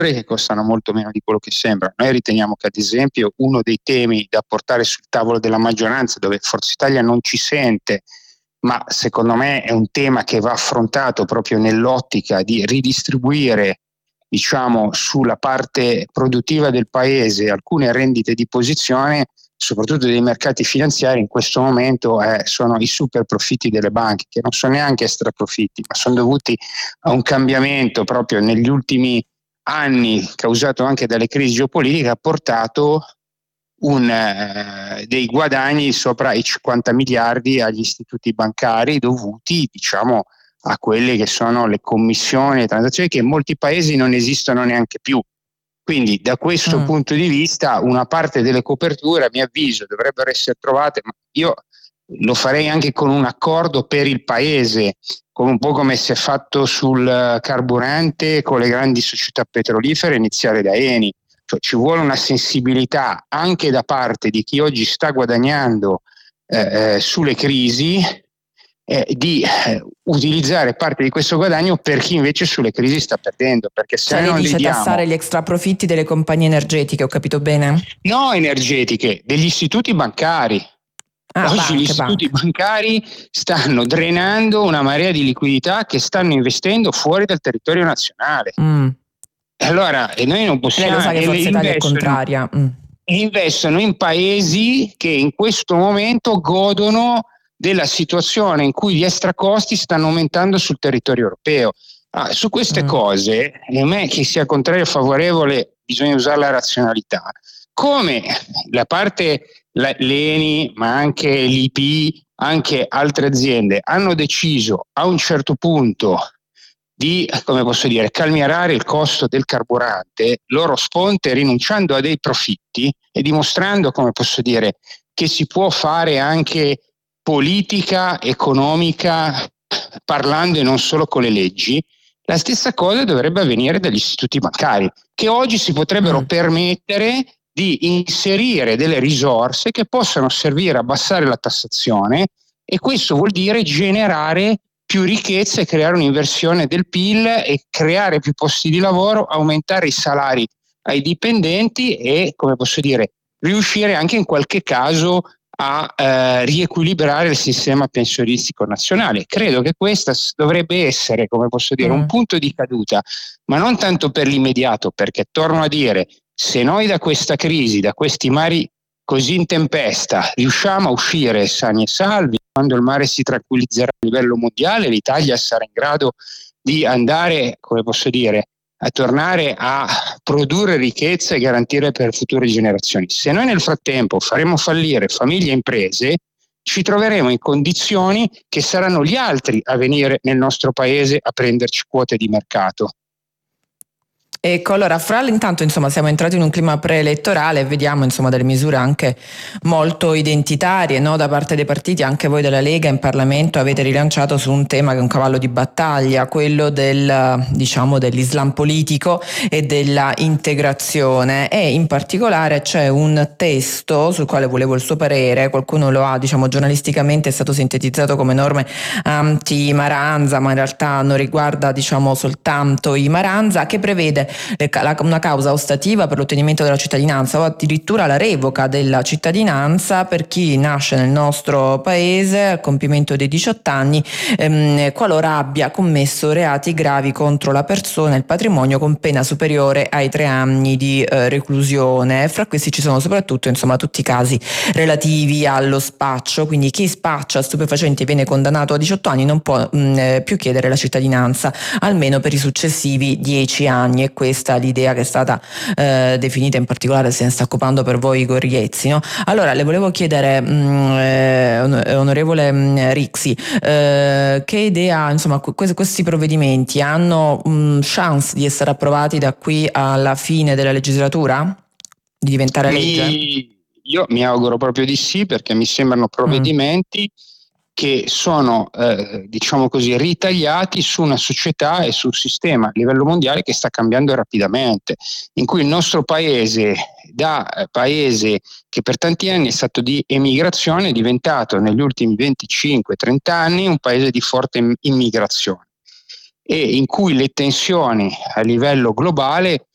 che costano molto meno di quello che sembra. Noi riteniamo che, ad esempio, uno dei temi da portare sul tavolo della maggioranza, dove Forza Italia non ci sente, ma secondo me è un tema che va affrontato proprio nell'ottica di ridistribuire, diciamo, sulla parte produttiva del paese alcune rendite di posizione, soprattutto dei mercati finanziari. In questo momento sono i super profitti delle banche, che non sono neanche extra profitti, ma sono dovuti a un cambiamento proprio negli ultimi anni, causato anche dalle crisi geopolitiche, ha portato dei guadagni sopra i 50 miliardi agli istituti bancari, dovuti, diciamo, a quelle che sono le commissioni, le transazioni che in molti paesi non esistono neanche più. Quindi da questo punto di vista una parte delle coperture, a mio avviso, dovrebbero essere trovate, ma io lo farei anche con un accordo per il paese, un po' come si è fatto sul carburante con le grandi società petrolifere, iniziare da Eni. Cioè, ci vuole una sensibilità anche da parte di chi oggi sta guadagnando sulle crisi, di utilizzare parte di questo guadagno per chi invece sulle crisi sta perdendo, perché se lei non dice diamo... tassare gli extra profitti delle compagnie energetiche, ho capito bene? No, energetiche, degli istituti bancari. Oggi gli istituti bancari stanno drenando una marea di liquidità che stanno investendo fuori dal territorio nazionale. Allora, e noi non possiamo... Lei lo sa che Forza Italia è contraria. Investono in paesi che in questo momento godono della situazione in cui gli extracosti stanno aumentando sul territorio europeo. Su queste cose, a me che sia contrario o favorevole, bisogna usare la razionalità. Come la parte, l'ENI, ma anche l'IP, anche altre aziende hanno deciso a un certo punto di, come posso dire, calmierare il costo del carburante, loro sponte rinunciando a dei profitti e dimostrando, come posso dire, che si può fare anche politica economica parlando e non solo con le leggi. La stessa cosa dovrebbe avvenire dagli istituti bancari, che oggi si potrebbero permettere di inserire delle risorse che possano servire a abbassare la tassazione, e questo vuol dire generare più ricchezza e creare un'inversione del PIL e creare più posti di lavoro, aumentare i salari ai dipendenti e, come posso dire, riuscire anche in qualche caso a riequilibrare il sistema pensionistico nazionale. Credo che questa dovrebbe essere, come posso dire, un punto di caduta, ma non tanto per l'immediato, perché torno a dire, se noi da questa crisi, da questi mari così in tempesta, riusciamo a uscire sani e salvi, quando il mare si tranquillizzerà a livello mondiale, l'Italia sarà in grado di andare, come posso dire, a tornare a produrre ricchezza e garantire per future generazioni. Se noi nel frattempo faremo fallire famiglie e imprese, ci troveremo in condizioni che saranno gli altri a venire nel nostro paese a prenderci quote di mercato. Ecco, allora intanto insomma siamo entrati in un clima preelettorale e vediamo insomma delle misure anche molto identitarie, no? Da parte dei partiti. Anche voi della Lega in Parlamento avete rilanciato su un tema che è un cavallo di battaglia, quello dell'Islam politico e della integrazione, e in particolare c'è un testo sul quale volevo il suo parere. Qualcuno lo ha, giornalisticamente è stato sintetizzato come norme anti-Maranza, ma in realtà non riguarda soltanto i Maranza, che prevede una causa ostativa per l'ottenimento della cittadinanza o addirittura la revoca della cittadinanza per chi nasce nel nostro paese al compimento dei 18 anni qualora abbia commesso reati gravi contro la persona e il patrimonio con pena superiore ai 3 anni di reclusione. Fra questi ci sono soprattutto tutti i casi relativi allo spaccio, quindi chi spaccia stupefacenti e viene condannato a 18 anni non può più chiedere la cittadinanza almeno per i successivi 10 anni. E questa è l'idea che è stata definita, in particolare se ne sta occupando per voi Igor Iezzi, no? Allora le volevo chiedere, onorevole Rixi, che idea, questi provvedimenti hanno chance di essere approvati da qui alla fine della legislatura? Di diventare legge? Io mi auguro proprio di sì, perché mi sembrano provvedimenti che sono, ritagliati su una società e su un sistema a livello mondiale che sta cambiando rapidamente, in cui il nostro paese, da paese che per tanti anni è stato di emigrazione, è diventato negli ultimi 25-30 anni un paese di forte immigrazione, e in cui le tensioni a livello globale